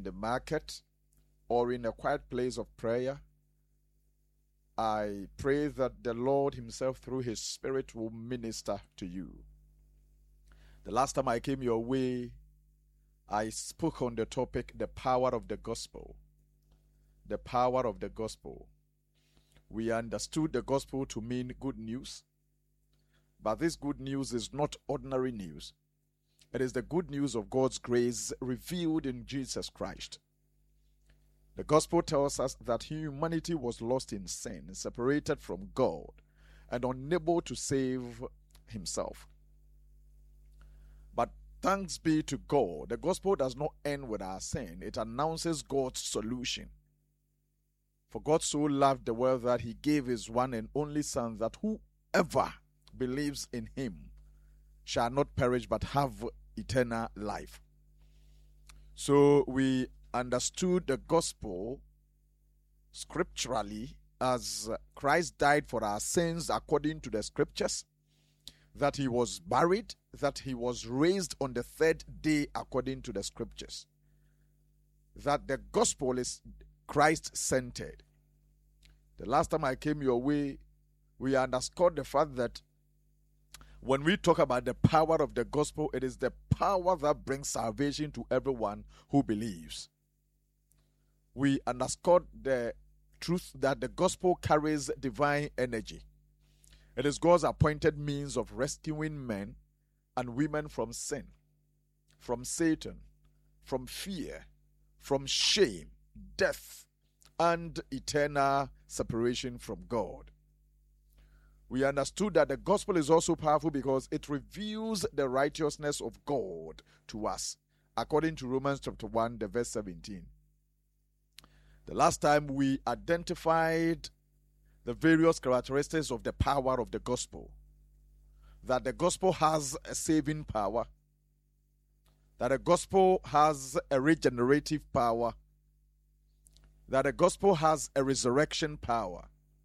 the market or in a quiet place of prayer, I pray that the Lord himself through his Spirit will minister to you. The last time I came your way, I spoke on the topic, the power of the gospel. The power of the gospel. We understood the gospel to mean good news, but this good news is not ordinary news. It is the good news of God's grace revealed in Jesus Christ. The gospel tells us that humanity was lost in sin, separated from God, and unable to save himself. But thanks be to God, the gospel does not end with our sin. It announces God's solution. For God so loved the world that he gave his one and only Son, that whoever believes in him shall not perish but have eternal life. So we understood the gospel scripturally as Christ died for our sins according to the scriptures, that he was buried, that he was raised on the third day according to the scriptures, that the gospel is Christ-centered. The last time I came your way, we underscored the fact that when we talk about the power of the gospel, it is the power that brings salvation to everyone who believes. We underscored the truth that the gospel carries divine energy. It is God's appointed means of rescuing men and women from sin, from Satan, from fear, from shame, death, and eternal separation from God. We understood that the gospel is also powerful because it reveals the righteousness of God to us, according to Romans chapter 1, the verse 17. The last time we identified the various characteristics of the power of the gospel. That the gospel has a saving power. That the gospel has a regenerative power. That the gospel has a resurrection power.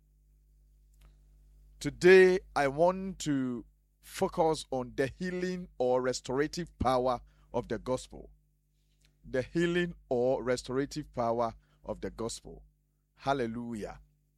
Today, I want to focus on the healing or restorative power of the gospel. The healing or restorative power of the gospel. Hallelujah.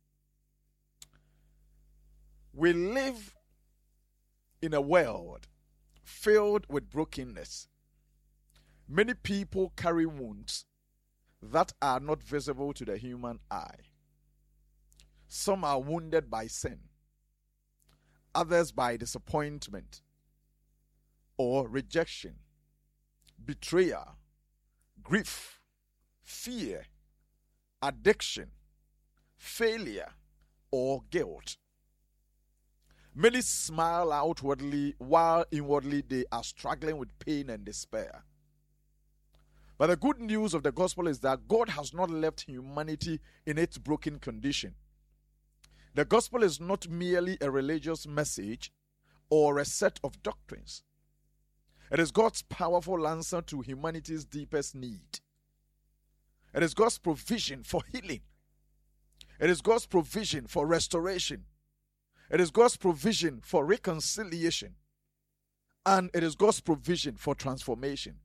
We live in a world filled with brokenness. Many people carry wounds that are not visible to the human eye. Some are wounded by sin, others by disappointment or rejection, betrayal, grief, fear, addiction, failure, or guilt. Many smile outwardly while inwardly they are struggling with pain and despair. But the good news of the gospel is that God has not left humanity in its broken condition. The gospel is not merely a religious message or a set of doctrines. It is God's powerful answer to humanity's deepest need. It is God's provision for healing. It is God's provision for restoration. It is God's provision for reconciliation. And it is God's provision for transformation.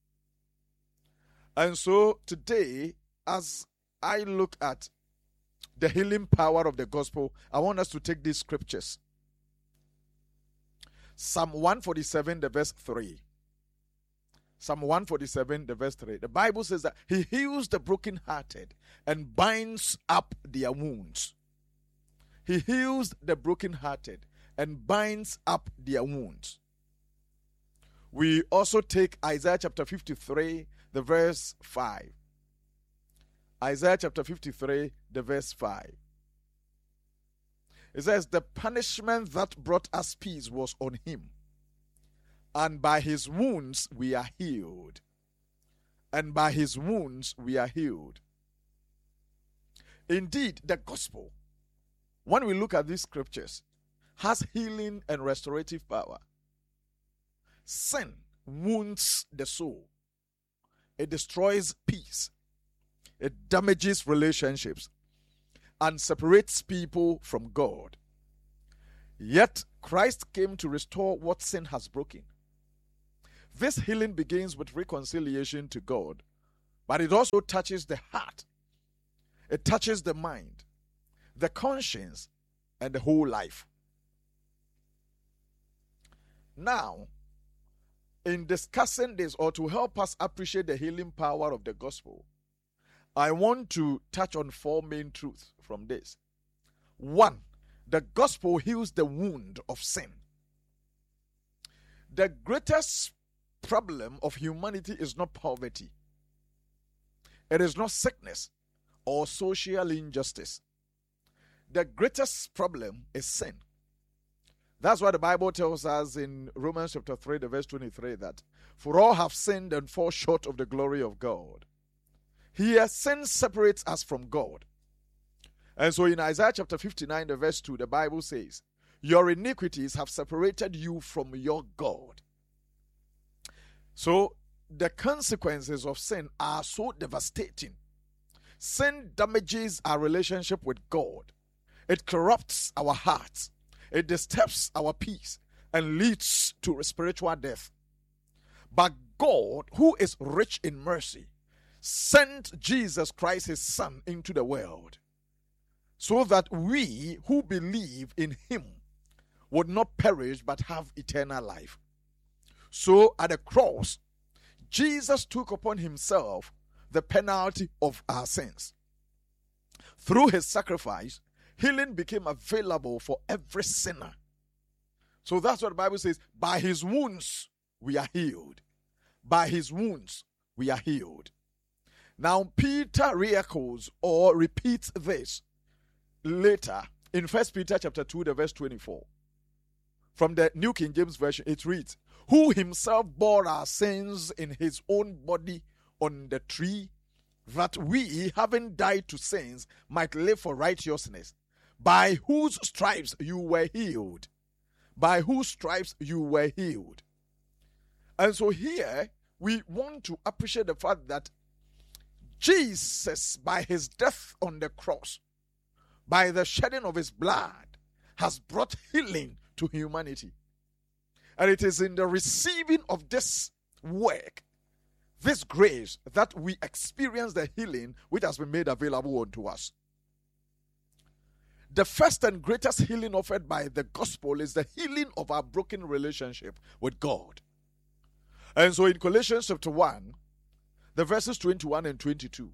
And so today, as I look at the healing power of the gospel, I want us to take these scriptures. Psalm 147, the verse 3. Psalm 147, the verse 3. The Bible says that he heals the brokenhearted and binds up their wounds. He heals the brokenhearted and binds up their wounds. We also take Isaiah chapter 53, the verse 5. Isaiah chapter 53, the verse 5. It says, the punishment that brought us peace was on him, and by his wounds we are healed. And by his wounds we are healed. Indeed, the gospel, when we look at these scriptures, has healing and restorative power. Sin wounds the soul. It destroys peace. It damages relationships and separates people from God. Yet Christ came to restore what sin has broken. This healing begins with reconciliation to God but it also touches the heart. It touches the mind, the conscience, and the whole life. Now, in discussing this, or to help us appreciate the healing power of the gospel, I want to touch on 4 main truths from this. 1, the gospel heals the wound of sin. The greatest problem of humanity is not poverty. It is not sickness or social injustice. The greatest problem is sin. That's why the Bible tells us in Romans chapter 3, the verse 23, that for all have sinned and fall short of the glory of God. Here, sin separates us from God. And so in Isaiah chapter 59, the verse 2, the Bible says, your iniquities have separated you from your God. So the consequences of sin are so devastating. Sin damages our relationship with God. It corrupts our hearts. It disturbs our peace and leads to spiritual death. But God, who is rich in mercy, sent Jesus Christ, his Son, into the world so that we who believe in him would not perish but have eternal life. So at the cross, Jesus took upon himself the penalty of our sins. Through his sacrifice, healing became available for every sinner. So that's what the Bible says. By his wounds, we are healed. By his wounds, we are healed. Now, Peter re-echoes or repeats this later in 1 Peter chapter 2, the verse 24. From the New King James Version, it reads, who himself bore our sins in his own body on the tree, that we, having died to sins, might live for righteousness, by whose stripes you were healed. By whose stripes you were healed. And so here, we want to appreciate the fact that Jesus, by his death on the cross, by the shedding of his blood, has brought healing to humanity. And it is in the receiving of this work, this grace, that we experience the healing which has been made available unto us. The first and greatest healing offered by the gospel is the healing of our broken relationship with God. And so in Colossians chapter 1, the verses 21 and 22.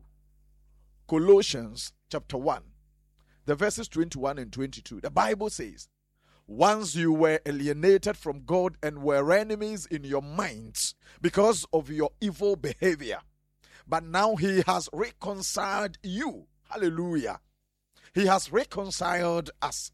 Colossians chapter 1, the verses 21 and 22. The Bible says, once you were alienated from God and were enemies in your minds because of your evil behavior, but now he has reconciled you. Hallelujah. He has reconciled us.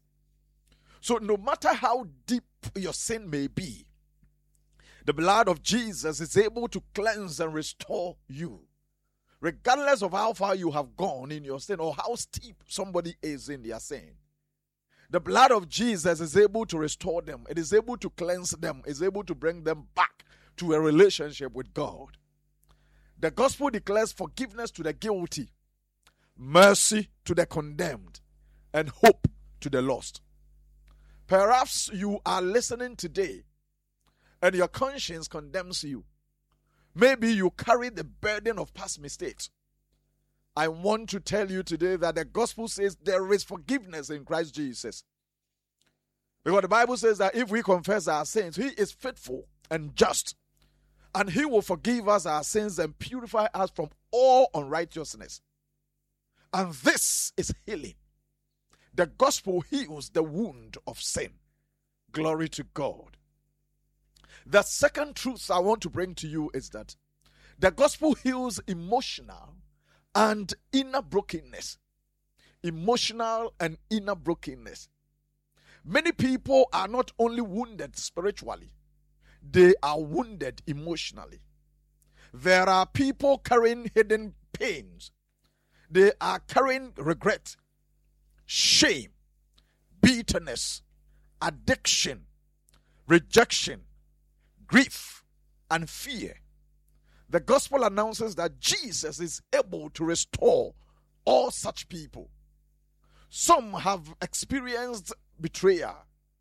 So no matter how deep your sin may be, the blood of Jesus is able to cleanse and restore you. Regardless of how far you have gone in your sin or how steep somebody is in their sin, the blood of Jesus is able to restore them. It is able to cleanse them. It is able to bring them back to a relationship with God. The gospel declares forgiveness to the guilty, mercy to the condemned, and hope to the lost. Perhaps you are listening today and your conscience condemns you. Maybe you carry the burden of past mistakes. I want to tell you today that the gospel says there is forgiveness in Christ Jesus. Because the Bible says that if we confess our sins, he is faithful and just, and he will forgive us our sins and purify us from all unrighteousness. And this is healing. The gospel heals the wound of sin. Glory to God. The second truth I want to bring to you is that the gospel heals emotional and inner brokenness. Emotional and inner brokenness. Many people are not only wounded spiritually, they are wounded emotionally. There are people carrying hidden pains. They are carrying regret, shame, bitterness, addiction, rejection, grief, and fear. The gospel announces that Jesus is able to restore all such people. Some have experienced betrayal.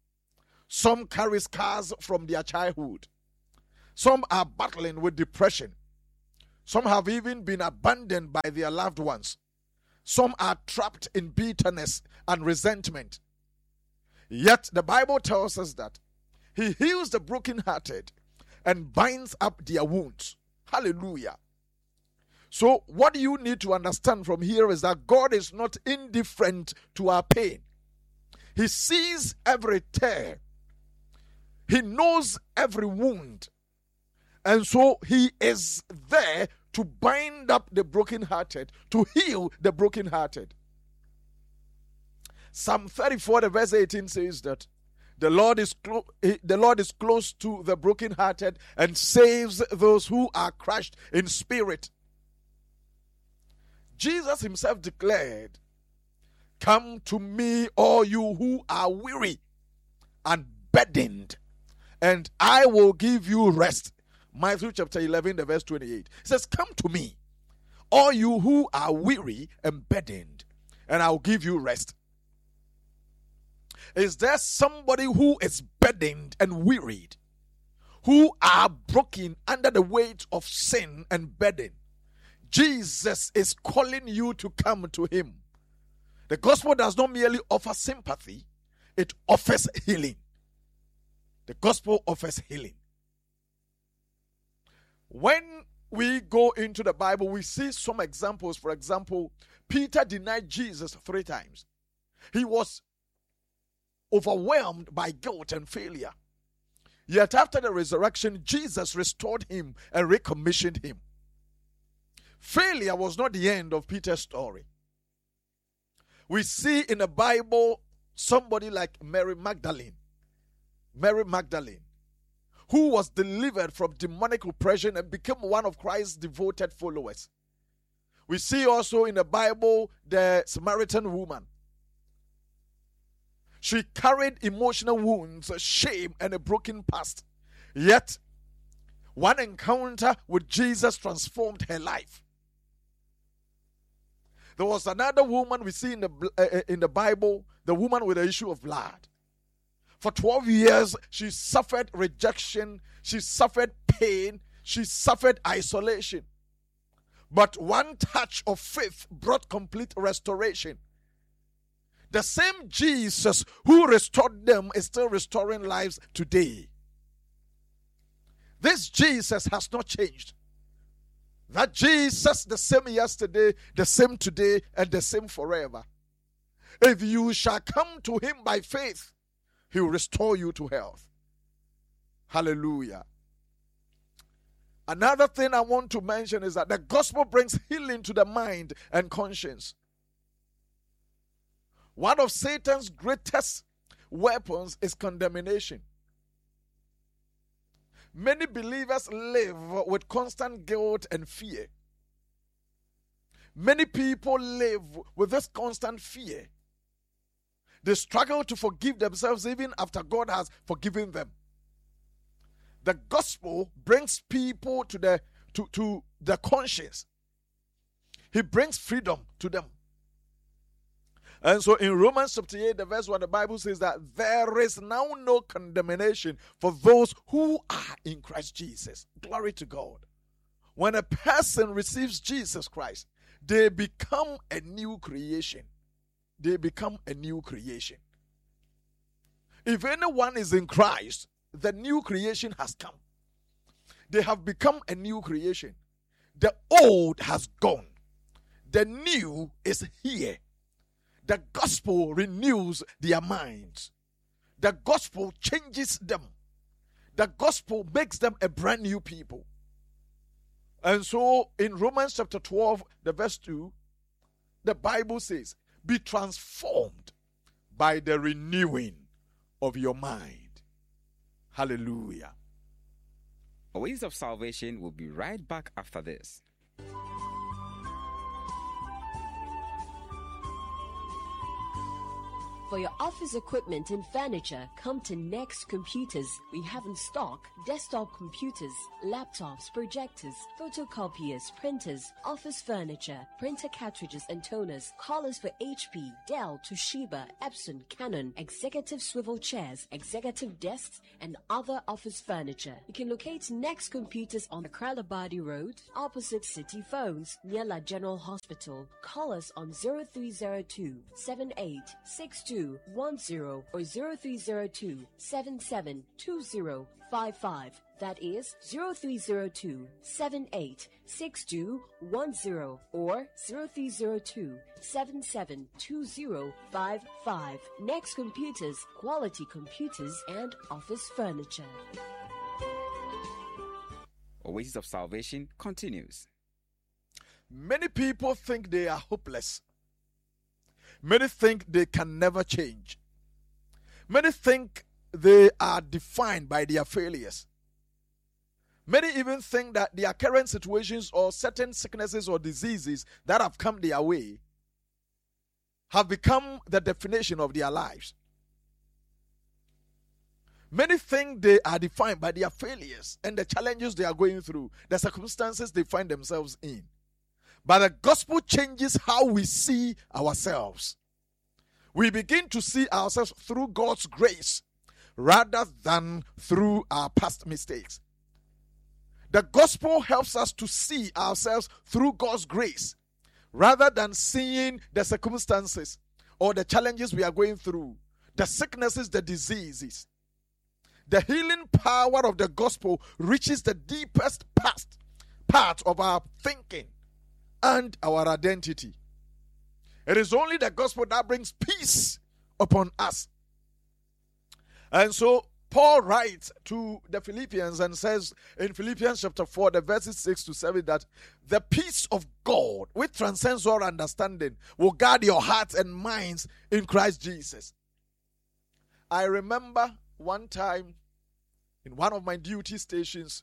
Some carry scars from their childhood. Some are battling with depression. Some have even been abandoned by their loved ones. Some are trapped in bitterness and resentment. Yet the Bible tells us that He heals the brokenhearted and binds up their wounds. Hallelujah. So what you need to understand from here is that God is not indifferent to our pain. He sees every tear. He knows every wound. And so He is there to bind up the brokenhearted, to heal the brokenhearted. Psalm 34, the verse 18 says that the Lord is close to the brokenhearted and saves those who are crushed in spirit. Jesus Himself declared, "Come to me, all you who are weary and burdened, and I will give you rest." Matthew chapter 11, the verse 28. It says, "Come to me, all you who are weary and burdened, and I will give you rest." Is there somebody who is burdened and wearied, who are broken under the weight of sin and burden? Jesus is calling you to come to Him. The gospel does not merely offer sympathy, it offers healing. The gospel offers healing. When we go into the Bible, we see some examples. For example, Peter denied Jesus 3 times. He was overwhelmed by guilt and failure. Yet after the resurrection, Jesus restored him and recommissioned him. Failure was not the end of Peter's story. We see in the Bible somebody like Mary Magdalene, who was delivered from demonic oppression and became one of Christ's devoted followers. We see also in the Bible the Samaritan woman. She carried emotional wounds, shame, and a broken past. Yet, one encounter with Jesus transformed her life. There was another woman we see in the Bible, the woman with the issue of blood. For 12 years, she suffered rejection, she suffered pain, she suffered isolation. But one touch of faith brought complete restoration. The same Jesus who restored them is still restoring lives today. This Jesus has not changed. That Jesus, the same yesterday, the same today, and the same forever. If you shall come to Him by faith, He will restore you to health. Hallelujah. Another thing I want to mention is that the gospel brings healing to the mind and conscience. One of Satan's greatest weapons is condemnation. Many believers live with constant guilt and fear. Many people live with this constant fear. They struggle to forgive themselves even after God has forgiven them. The gospel brings people to the conscience. He brings freedom to them. And so in Romans chapter 8, the verse 1, the Bible says that there is now no condemnation for those who are in Christ Jesus. Glory to God. When a person receives Jesus Christ, they become a new creation. They become a new creation. If anyone is in Christ, the new creation has come. They have become a new creation. The old has gone. The new is here. The gospel renews their minds. The gospel changes them. The gospel makes them a brand new people. And so in Romans chapter 12, the verse 2, the Bible says, "Be transformed by the renewing of your mind." Hallelujah. Ways of Salvation will be right back after this. For your office equipment and furniture, come to Next Computers. We have in stock desktop computers, laptops, projectors, photocopiers, printers, office furniture, printer cartridges and toners, collars for HP, Dell, Toshiba, Epson, Canon, executive swivel chairs, executive desks, and other office furniture. You can locate Next Computers on the Kralabadi Road, opposite City Phones, near La General Hospital. Call us on 0302 786210 or 0302 772055. That is 0302 786210 or 0302 772055. Next Computers, quality computers and office furniture. Oasis of Salvation continues. Many people think they are hopeless. Many think they can never change. Many think they are defined by their failures. Many even think that their current situations or certain sicknesses or diseases that have come their way have become the definition of their lives. Many think they are defined by their failures and the challenges they are going through, the circumstances they find themselves in. But the gospel changes how we see ourselves. We begin to see ourselves through God's grace rather than through our past mistakes. The gospel helps us to see ourselves through God's grace rather than seeing the circumstances or the challenges we are going through, the sicknesses, the diseases. The healing power of the gospel reaches the deepest part of our thinking and our identity. It is only the gospel that brings peace upon us. And so Paul writes to the Philippians and says in Philippians chapter 4, the verses 6 to 7, that the peace of God, which transcends all understanding, will guard your hearts and minds in Christ Jesus. I remember one time in one of my duty stations,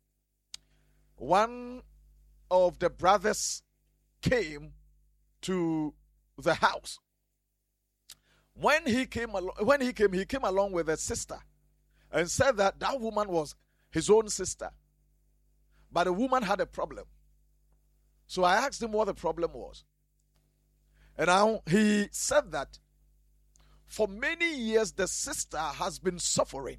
one of the brothers came to the house. When he came along with a sister and said that that woman was his own sister. But the woman had a problem. So I asked him what the problem was. And now he said that for many years the sister has been suffering.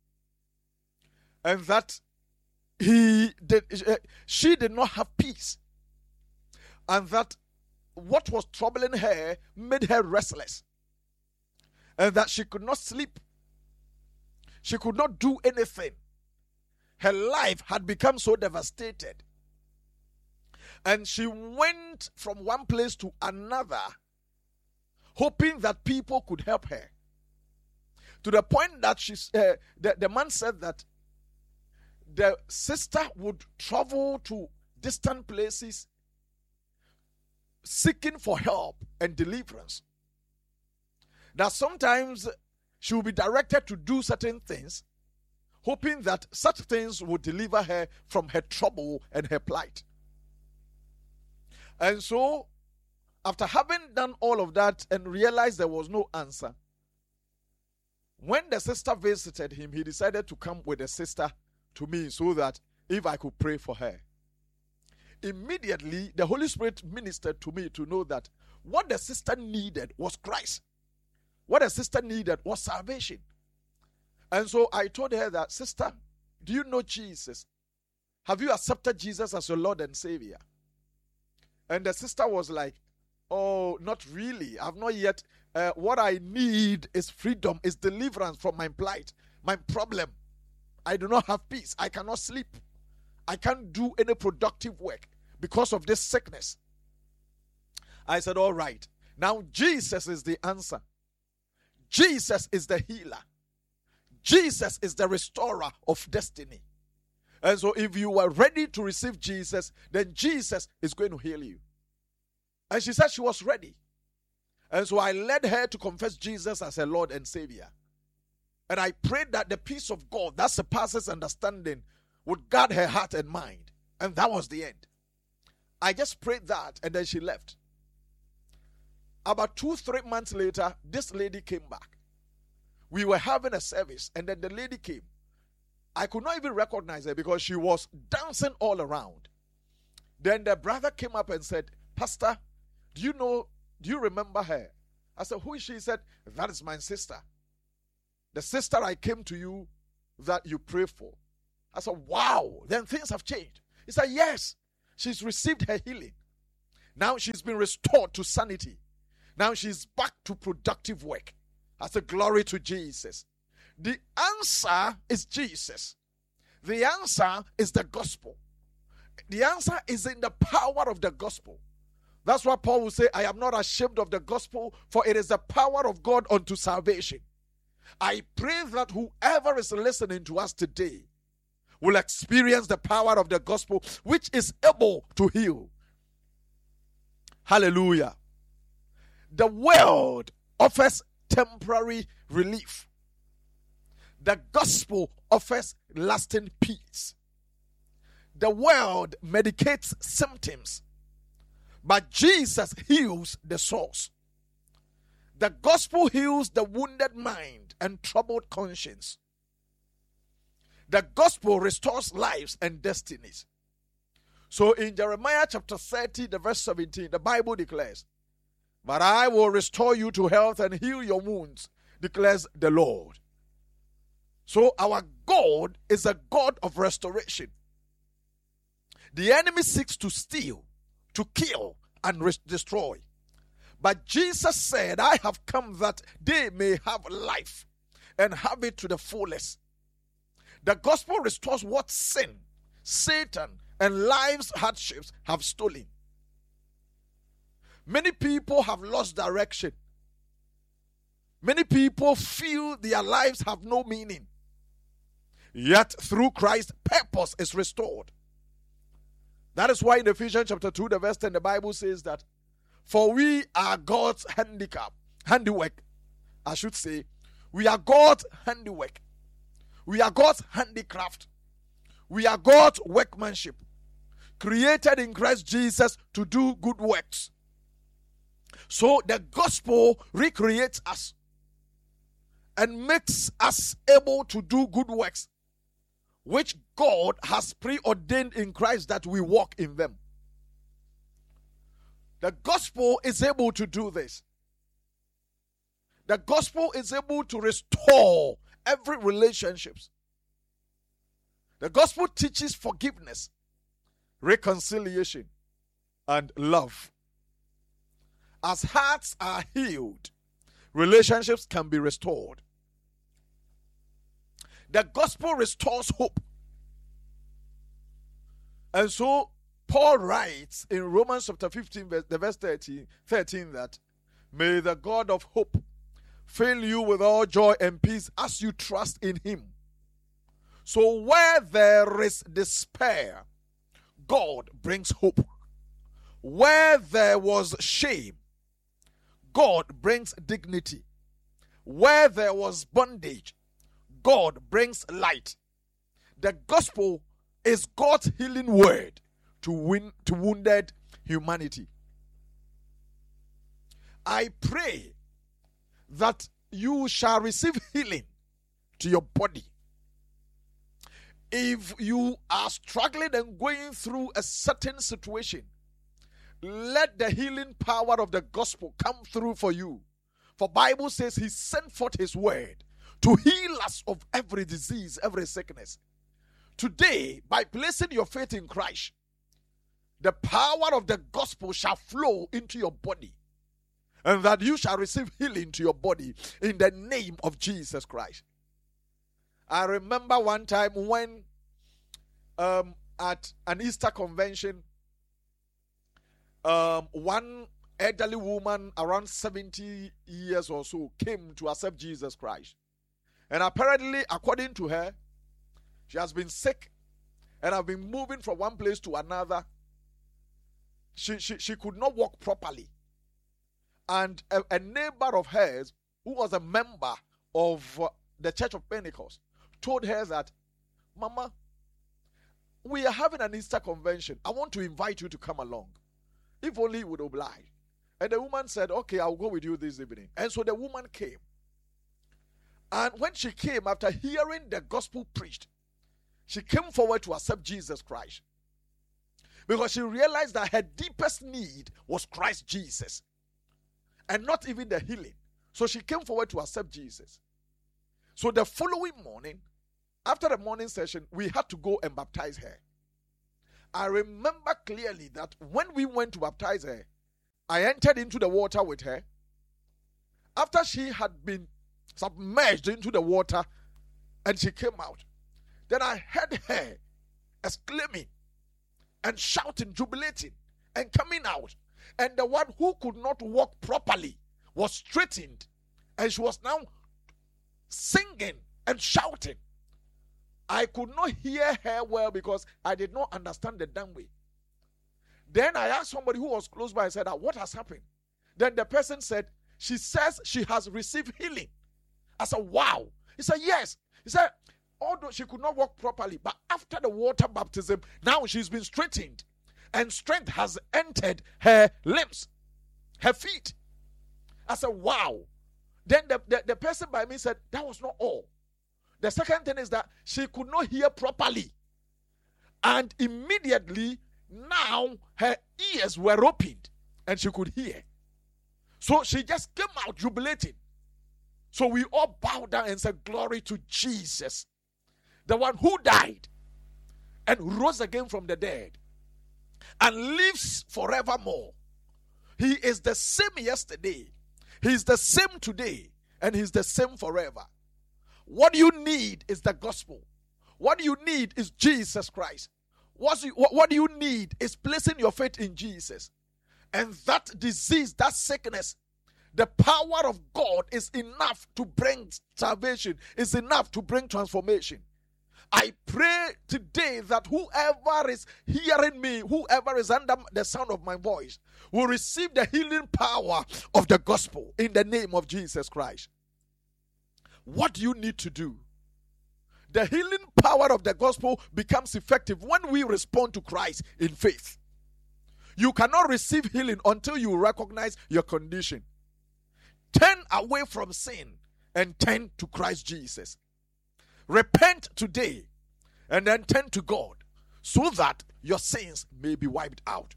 And that she did not have peace. And that what was troubling her made her restless. And that she could not sleep. She could not do anything. Her life had become so devastated. And she went from one place to another, hoping that people could help her. To the point that the man said that the sister would travel to distant places seeking for help and deliverance. That sometimes she will be directed to do certain things, hoping that such things will deliver her from her trouble and her plight. And so, after having done all of that and realized there was no answer, when the sister visited him, he decided to come with the sister to me so that if I could pray for her. Immediately, the Holy Spirit ministered to me to know that what the sister needed was Christ. What the sister needed was salvation. And so I told her that, sister, do you know Jesus? Have you accepted Jesus as your Lord and Savior? And the sister was like, oh, not really. I've not yet. What I need is freedom, is deliverance from my plight, my problem. I do not have peace. I cannot sleep. I can't do any productive work because of this sickness. I said, all right. Now Jesus is the answer. Jesus is the healer. Jesus is the restorer of destiny. And so if you are ready to receive Jesus, then Jesus is going to heal you. And she said she was ready. And so I led her to confess Jesus as her Lord and Savior. And I prayed that the peace of God that surpasses understanding would guard her heart and mind. And that was the end. I just prayed that and then she left. About 2-3 months later, this lady came back. We were having a service, and then the lady came. I could not even recognize her because she was dancing all around. Then the brother came up and said, Pastor, do you remember her? I said, who is she? He said, that is my sister. The sister I came to you that you pray for. I said, wow, then things have changed. He said, yes, she's received her healing. Now she's been restored to sanity. Now she's back to productive work. I said, glory to Jesus. The answer is Jesus. The answer is the gospel. The answer is in the power of the gospel. That's why Paul will say, I am not ashamed of the gospel, for it is the power of God unto salvation. I pray that whoever is listening to us today will experience the power of the gospel, which is able to heal. Hallelujah. The world offers temporary relief. The gospel offers lasting peace. The world medicates symptoms, but Jesus heals the source. The gospel heals the wounded mind and troubled conscience. The gospel restores lives and destinies. So in Jeremiah chapter 30, the verse 17, the Bible declares, but I will restore you to health and heal your wounds, declares the Lord. So our God is a God of restoration. The enemy seeks to steal, to kill, and destroy. But Jesus said, I have come that they may have life and have it to the fullest. The gospel restores what sin, Satan, and life's hardships have stolen. Many people have lost direction. Many people feel their lives have no meaning. Yet through Christ, purpose is restored. That is why in Ephesians chapter 2, the verse 10, the Bible says that, for we are God's handiwork. I should say, we are God's handiwork. We are God's handicraft. We are God's workmanship, created in Christ Jesus to do good works. So the gospel recreates us and makes us able to do good works, which God has preordained in Christ that we walk in them. The gospel is able to do this. The gospel is able to restore every relationship. The gospel teaches forgiveness, reconciliation, and love. As hearts are healed, relationships can be restored. The gospel restores hope. And so Paul writes in Romans chapter 15, verse 13 that, may the God of hope fill you with all joy and peace as you trust in him. So where there is despair, God brings hope. Where there was shame, God brings dignity. Where there was bondage, God brings light. The gospel is God's healing word to wounded humanity. I pray that you shall receive healing to your body. If you are struggling and going through a certain situation, let the healing power of the gospel come through for you. For Bible says he sent forth his word to heal us of every disease, every sickness. Today, by placing your faith in Christ, the power of the gospel shall flow into your body, and that you shall receive healing to your body in the name of Jesus Christ. I remember one time when at an Easter convention, one elderly woman around 70 years or so came to accept Jesus Christ. And apparently, according to her, she has been sick and have been moving from one place to another. She could not walk properly. And a neighbor of hers, who was a member of the Church of Pentecost, told her that, Mama, we are having an Easter convention. I want to invite you to come along. If only you would oblige. And the woman said, okay, I'll go with you this evening. And so the woman came. And when she came, after hearing the gospel preached, she came forward to accept Jesus Christ. Because she realized that her deepest need was Christ Jesus. And not even the healing. So she came forward to accept Jesus. So the following morning, after the morning session, we had to go and baptize her. I remember clearly that when we went to baptize her, I entered into the water with her. After she had been submerged into the water and she came out, then I heard her exclaiming and shouting, jubilating and coming out. And the one who could not walk properly was straightened, and she was now singing and shouting. I could not hear her well because I did not understand the damn way. Then I asked somebody who was close by, I said, what has happened? Then the person said, she says she has received healing. I said, wow. He said, yes. He said, although she could not walk properly, but after the water baptism, now she's been straightened and strength has entered her limbs, her feet. I said, wow. Then the person by me said, that was not all. The second thing is that she could not hear properly. And immediately, now her ears were opened and she could hear. So she just came out jubilating. So we all bowed down and said, glory to Jesus, the one who died and rose again from the dead and lives forevermore. He is the same yesterday, he is the same today, and he's the same forever. What you need is the gospel. What you need is Jesus Christ. What you need is placing your faith in Jesus. And that disease, that sickness, the power of God is enough to bring salvation, is enough to bring transformation. I pray today that whoever is hearing me, whoever is under the sound of my voice, will receive the healing power of the gospel in the name of Jesus Christ. What do you need to do? The healing power of the gospel becomes effective when we respond to Christ in faith. You cannot receive healing until you recognize your condition. Turn away from sin and turn to Christ Jesus. Repent today and then turn to God so that your sins may be wiped out.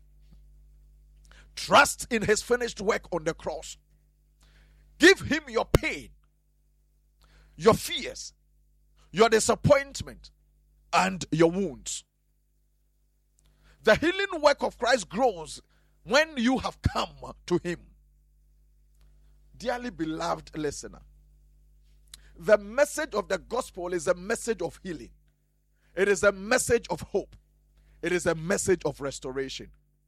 Trust in his finished work on the cross. Give him your pain, your fears, your disappointment, and your wounds. The healing work of Christ grows when you have come to him. Dearly beloved listener, the message of the gospel is a message of healing. It is a message of hope. It is a message of restoration.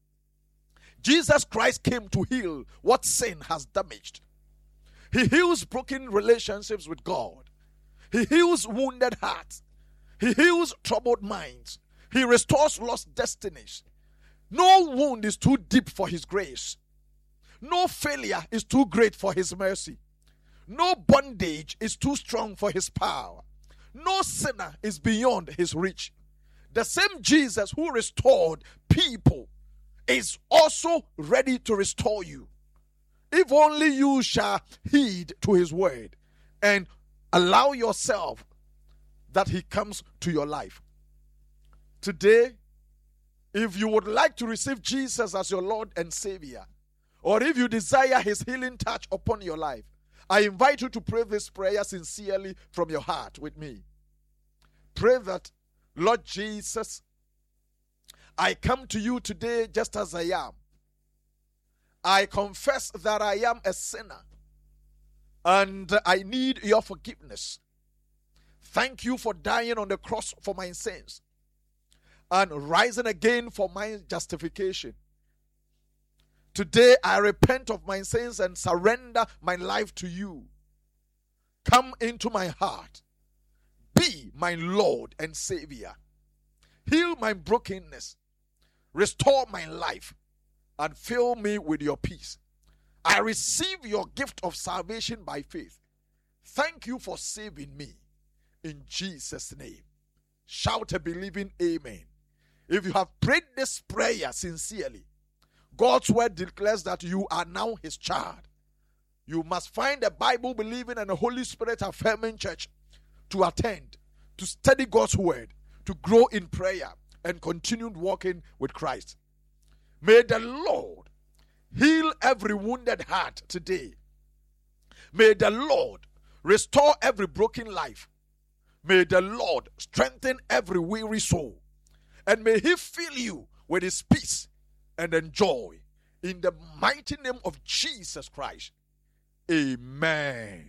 Jesus Christ came to heal what sin has damaged. He heals broken relationships with God. He heals wounded hearts. He heals troubled minds. He restores lost destinies. No wound is too deep for his grace. No failure is too great for his mercy. No bondage is too strong for his power. No sinner is beyond his reach. The same Jesus who restored people is also ready to restore you. If only you shall heed to his word and allow yourself that he comes to your life. Today, if you would like to receive Jesus as your Lord and Savior, or if you desire his healing touch upon your life, I invite you to pray this prayer sincerely from your heart with me. Pray that, Lord Jesus, I come to you today just as I am. I confess that I am a sinner and I need your forgiveness. Thank you for dying on the cross for my sins and rising again for my justification. Today I repent of my sins and surrender my life to you. Come into my heart. Be my Lord and Savior. Heal my brokenness. Restore my life and fill me with your peace. I receive your gift of salvation by faith. Thank you for saving me. In Jesus' name. Shout a believing amen. If you have prayed this prayer sincerely, God's word declares that you are now his child. You must find a Bible-believing and a Holy Spirit-affirming church to attend, to study God's word, to grow in prayer, and continue walking with Christ. May the Lord heal every wounded heart today. May the Lord restore every broken life. May the Lord strengthen every weary soul. And may he fill you with his peace and joy. In the mighty name of Jesus Christ. Amen.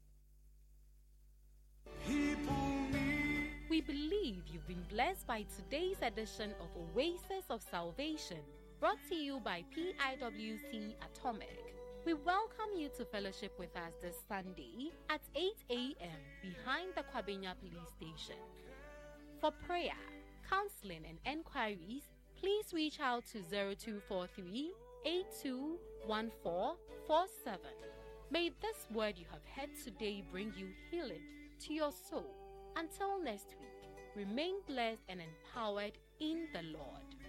We believe you've been blessed by today's edition of Oasis of Salvation, brought to you by PIWC Atomic. We welcome you to fellowship with us this Sunday at 8 a.m. behind the Kwabenya Police Station. For prayer, counseling, and enquiries, please reach out to 0243 821447. May this word you have heard today bring you healing to your soul. Until next week, remain blessed and empowered in the Lord.